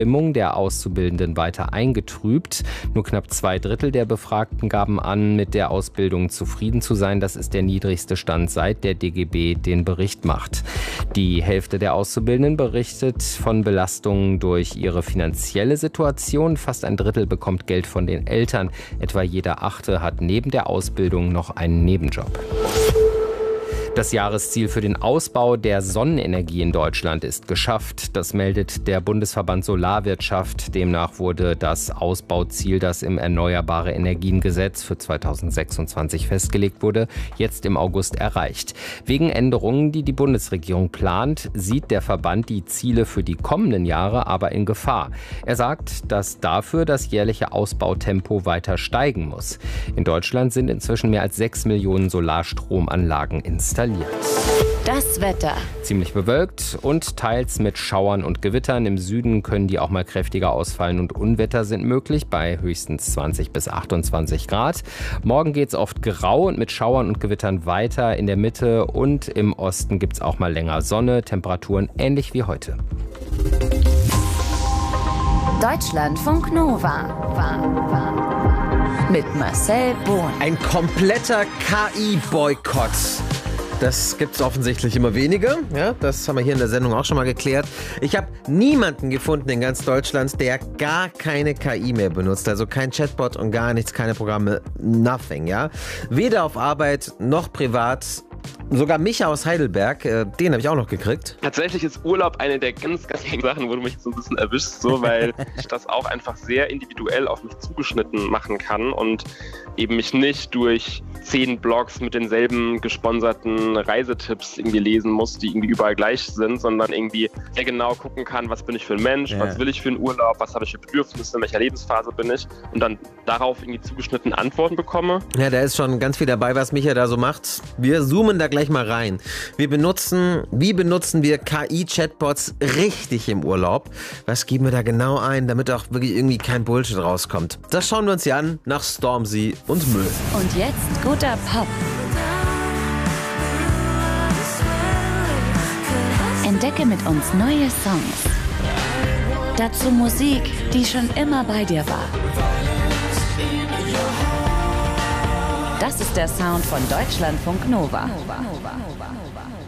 Stimmung der Auszubildenden weiter eingetrübt. Nur knapp 2/3 der Befragten gaben an, mit der Ausbildung zufrieden zu sein. Das ist der niedrigste Stand, seit der DGB den Bericht macht. Die Hälfte der Auszubildenden berichtet von Belastungen durch ihre finanzielle Situation. Fast 1/3 bekommt Geld von den Eltern. Etwa jeder Achte hat neben der Ausbildung noch einen Nebenjob. Das Jahresziel für den Ausbau der Sonnenenergie in Deutschland ist geschafft. Das meldet der Bundesverband Solarwirtschaft. Demnach wurde das Ausbauziel, das im Erneuerbare Energien-Gesetz für 2026 festgelegt wurde, jetzt im August erreicht. Wegen Änderungen, die die Bundesregierung plant, sieht der Verband die Ziele für die kommenden Jahre aber in Gefahr. Er sagt, dass dafür das jährliche Ausbautempo weiter steigen muss. In Deutschland sind inzwischen mehr als 6 Millionen Solarstromanlagen installiert. Das Wetter. Ziemlich bewölkt und teils mit Schauern und Gewittern. Im Süden können die auch mal kräftiger ausfallen und Unwetter sind möglich bei höchstens 20 bis 28 Grad. Morgen geht es oft grau und mit Schauern und Gewittern weiter. In der Mitte und im Osten gibt es auch mal länger Sonne. Temperaturen ähnlich wie heute. Deutschlandfunk Nova. Mit Marcel Bohn. Ein kompletter KI-Boykott. Das gibt es offensichtlich immer weniger. Ja, das haben wir hier in der Sendung auch schon mal geklärt. Ich habe niemanden gefunden in ganz Deutschland, der gar keine KI mehr benutzt. Also kein Chatbot und gar nichts, keine Programme, nothing. Ja? Weder auf Arbeit noch privat. Sogar Micha aus Heidelberg, den habe ich auch noch gekriegt. Tatsächlich ist Urlaub eine der ganz gängigen Sachen, wo du mich so ein bisschen erwischst, so, weil ich das auch einfach sehr individuell auf mich zugeschnitten machen kann und eben mich nicht durch 10 Blogs mit denselben gesponserten Reisetipps irgendwie lesen muss, die irgendwie überall gleich sind, sondern irgendwie sehr genau gucken kann, was bin ich für ein Mensch, was will ich für einen Urlaub, was habe ich für Bedürfnisse, in welcher Lebensphase bin ich und dann darauf irgendwie zugeschnitten Antworten bekomme. Ja, da ist schon ganz viel dabei, was Micha da so macht. Wir zoomen da gleich mal rein. Wie benutzen wir KI-Chatbots richtig im Urlaub? Was geben wir da genau ein, damit auch wirklich irgendwie kein Bullshit rauskommt? Das schauen wir uns hier an nach Stormzy und Müll. Und jetzt guter Pop. Entdecke mit uns neue Songs. Dazu Musik, die schon immer bei dir war. Das ist der Sound von Deutschlandfunk Nova.